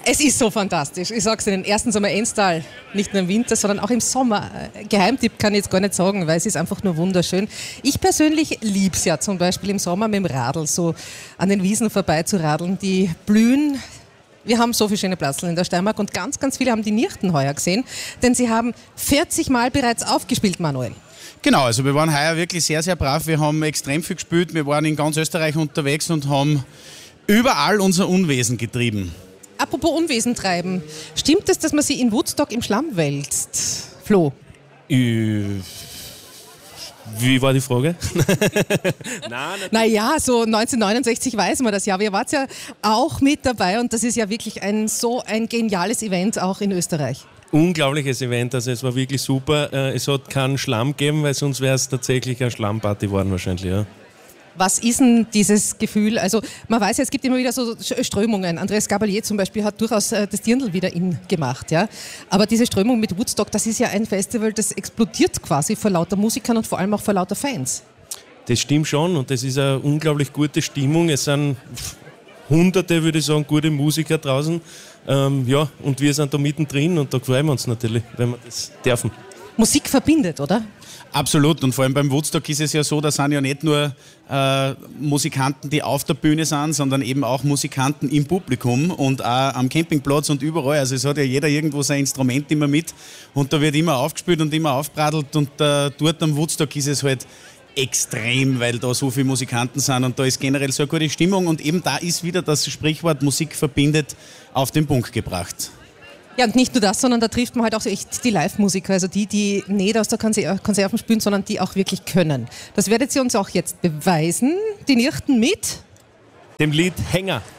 Es ist so fantastisch. Ich sage es Ihnen, erstens einmal Enstal, nicht nur im Winter, sondern auch im Sommer. Geheimtipp kann ich jetzt gar nicht sagen, weil es ist einfach nur wunderschön. Ich persönlich liebe es ja zum Beispiel im Sommer mit dem Radl so an den Wiesen vorbei zu radeln, die blühen. Wir haben so viele schöne Plätze in der Steiermark und ganz, ganz viele haben die Nirchten heuer gesehen, denn sie haben 40 Mal bereits aufgespielt, Manuel. Genau, also wir waren heuer wirklich sehr, sehr brav. Wir haben extrem viel gespielt. Wir waren in ganz Österreich unterwegs und haben überall unser Unwesen getrieben. Apropos Unwesen treiben, stimmt es, dass man sie in Woodstock im Schlamm wälzt, Flo? Wie war die Frage? Naja, so 1969 weiß man das ja. Wir wart ja auch mit dabei und das ist ja wirklich so ein geniales Event auch in Österreich. Unglaubliches Event, also es war wirklich super. Es hat keinen Schlamm gegeben, weil sonst wäre es tatsächlich eine Schlammparty geworden wahrscheinlich, ja. Was ist denn dieses Gefühl? Also man weiß ja, es gibt immer wieder so Strömungen. Andreas Gabalier zum Beispiel hat durchaus das Dirndl wieder in gemacht. Ja? Aber diese Strömung mit Woodstock, das ist ja ein Festival, das explodiert quasi vor lauter Musikern und vor allem auch vor lauter Fans. Das stimmt schon und das ist eine unglaublich gute Stimmung. Es sind Hunderte, würde ich sagen, gute Musiker draußen. Ja, und wir sind da mittendrin und da freuen wir uns natürlich, wenn wir das dürfen. Musik verbindet, oder? Absolut, und vor allem beim Woodstock ist es ja so, da sind ja nicht nur Musikanten, die auf der Bühne sind, sondern eben auch Musikanten im Publikum und auch am Campingplatz und überall. Also es hat ja jeder irgendwo sein Instrument immer mit und da wird immer aufgespielt und immer aufbradelt und dort am Woodstock ist es halt extrem, weil da so viele Musikanten sind und da ist generell so eine gute Stimmung und eben da ist wieder das Sprichwort Musik verbindet auf den Punkt gebracht. Ja, und nicht nur das, sondern da trifft man halt auch so echt die Live-Musiker, also die nicht aus der Konserven spielen, sondern die auch wirklich können. Das werdet ihr uns auch jetzt beweisen. Die Nirchten mit Dem Lied Hänger.